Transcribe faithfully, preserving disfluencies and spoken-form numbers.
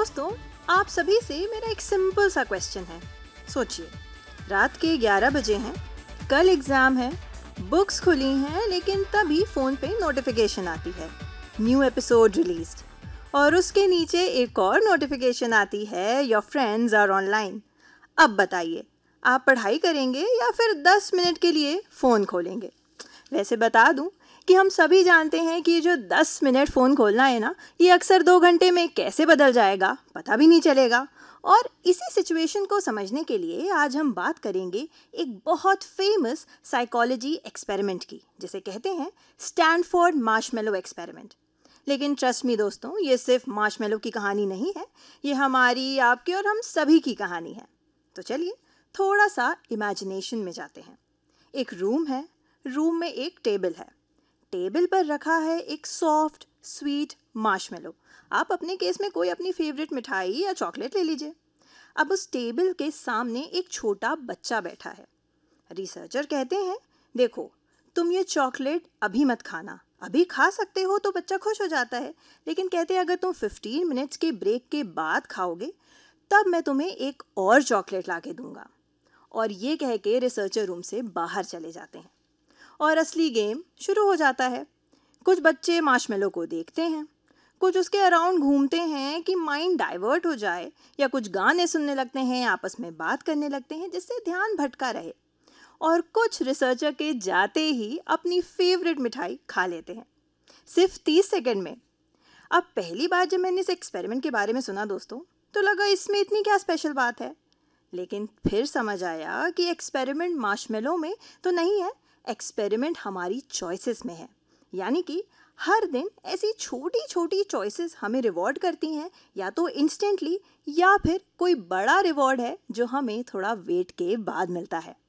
दोस्तों, आप सभी से मेरा एक सिंपल सा क्वेश्चन है। सोचिए, रात के ग्यारह बजे हैं, कल एग्ज़ाम है, बुक्स खुली हैं, लेकिन तभी फ़ोन पे नोटिफिकेशन आती है, न्यू एपिसोड रिलीज्ड, और उसके नीचे एक और नोटिफिकेशन आती है, योर फ्रेंड्स आर ऑनलाइन। अब बताइए, आप पढ़ाई करेंगे या फिर दस मिनट के लिए फ़ोन खोलेंगे? वैसे बता दूं कि हम सभी जानते हैं कि जो दस मिनट फ़ोन खोलना है ना, ये अक्सर दो घंटे में कैसे बदल जाएगा पता भी नहीं चलेगा। और इसी सिचुएशन को समझने के लिए आज हम बात करेंगे एक बहुत फेमस साइकोलॉजी एक्सपेरिमेंट की, जिसे कहते हैं स्टैनफोर्ड मार्शमेलो एक्सपेरिमेंट। लेकिन ट्रस्ट मी दोस्तों, ये सिर्फ मार्शमेलो की कहानी नहीं है, ये हमारी, आपकी और हम सभी की कहानी है। तो चलिए थोड़ा सा इमेजिनेशन में जाते हैं। एक रूम है, रूम में एक टेबल है, टेबल पर रखा है एक सॉफ्ट स्वीट मार्शमेलो। आप अपने केस में कोई अपनी फेवरेट मिठाई या चॉकलेट ले लीजिए। अब उस टेबल के सामने एक छोटा बच्चा बैठा है। रिसर्चर कहते हैं, देखो तुम ये चॉकलेट अभी मत खाना, अभी खा सकते हो तो बच्चा खुश हो जाता है, लेकिन कहते हैं अगर तुम पंद्रह मिनट्स के ब्रेक के बाद खाओगे तब मैं तुम्हें एक और चॉकलेट ला के दूंगा। और ये कह के रिसर्चर रूम से बाहर चले जाते हैं और असली गेम शुरू हो जाता है। कुछ बच्चे मार्शमेलो को देखते हैं, कुछ उसके अराउंड घूमते हैं कि माइंड डाइवर्ट हो जाए, या कुछ गाने सुनने लगते हैं, आपस में बात करने लगते हैं जिससे ध्यान भटका रहे, और कुछ रिसर्चर के जाते ही अपनी फेवरेट मिठाई खा लेते हैं, सिर्फ तीस सेकंड में। अब पहली बार जब मैंने इस एक्सपेरिमेंट के बारे में सुना दोस्तों, तो लगा इसमें इतनी क्या स्पेशल बात है। लेकिन फिर समझ आया कि एक्सपेरिमेंट मार्शमेलो में तो नहीं है, एक्सपेरिमेंट हमारी चॉइसेस में है। यानी कि हर दिन ऐसी छोटी छोटी चॉइसेस हमें रिवॉर्ड करती हैं, या तो इंस्टेंटली या फिर कोई बड़ा रिवॉर्ड है जो हमें थोड़ा वेट के बाद मिलता है।